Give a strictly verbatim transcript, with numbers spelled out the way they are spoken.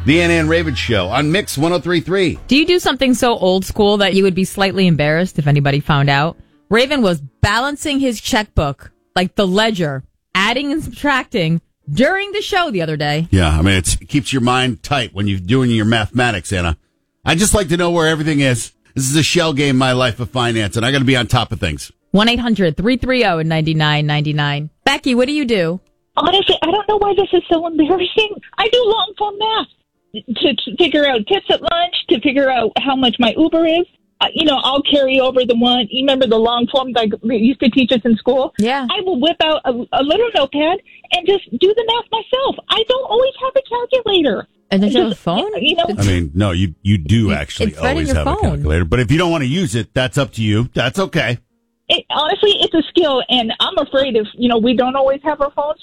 The Ann Ann Ravens Show on Mix one oh three point three. Do you do something so old school that you would be slightly embarrassed if anybody found out? Raven was balancing his checkbook, like the ledger, adding and subtracting during the show the other day. Yeah, I mean, it's, it keeps your mind tight when you're doing your mathematics, Anna. I just like to know where everything is. This is a shell game, my life of finance, and I got to be on top of things. one eight hundred three three zero nine nine nine nine. Becky, what do you do? Honestly, I don't know why this is so embarrassing. I do long form math to, to figure out tips at lunch, to figure out how much my Uber is. Uh, you know, I'll carry over the one. You remember the long form that they used to teach us in school? Yeah. I will whip out a, a little notepad and just do the math myself. I don't always have a calculator. And there's Just, a phone? You know, I mean, no, you, you do actually It's right in always your have a phone. calculator. But if you don't want to use it, that's up to you. That's okay. it, honestly, it's a skill, and I'm afraid if, you know, we don't always have our phones,